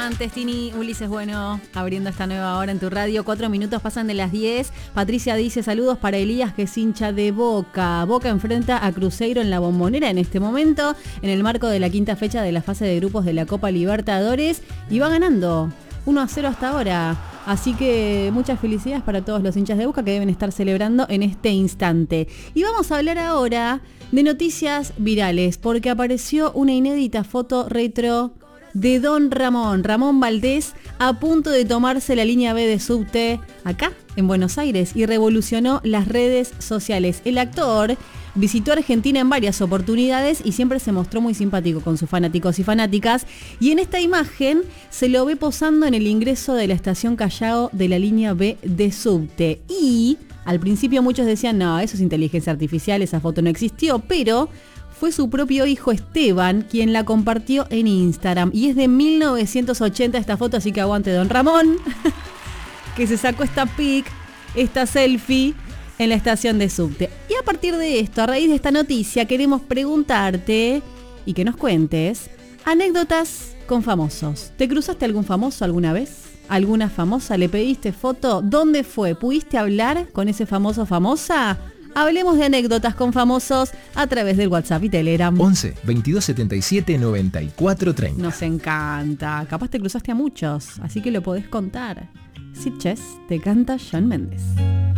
Antes, Tini, Ulises Bueno, abriendo esta nueva hora en tu radio. 4 minutos pasan de las 10. Patricia dice, saludos para Elías, que es hincha de Boca. Boca enfrenta a Cruzeiro en la Bombonera en este momento, en el marco de la quinta fecha de la fase de grupos de la Copa Libertadores. Y va ganando 1-0 hasta ahora. Así que muchas felicidades para todos los hinchas de Boca que deben estar celebrando en este instante. Y vamos a hablar ahora de noticias virales, porque apareció una inédita foto retro de Don Ramón Valdés, a punto de tomarse la línea B de subte acá en Buenos Aires, y revolucionó las redes sociales. El actor visitó Argentina en varias oportunidades y siempre se mostró muy simpático con sus fanáticos y fanáticas, y en esta imagen se lo ve posando en el ingreso de la estación Callao de la línea B de subte. Y al principio muchos decían, no, eso es inteligencia artificial, esa foto no existió, pero fue su propio hijo Esteban quien la compartió en Instagram. Y es de 1980 esta foto, así que aguante Don Ramón, que se sacó esta selfie en la estación de subte. Y a partir de esto, a raíz de esta noticia, queremos preguntarte y que nos cuentes anécdotas con famosos. ¿Te cruzaste algún famoso alguna vez? ¿Alguna famosa? ¿Le pediste foto? ¿Dónde fue? ¿Pudiste hablar con ese famoso o famosa? Hablemos de anécdotas con famosos a través del WhatsApp y Telegram. 11 22 77 94 30. Nos encanta. Capaz te cruzaste a muchos, así que lo podés contar. Sitges te canta Shawn Mendes.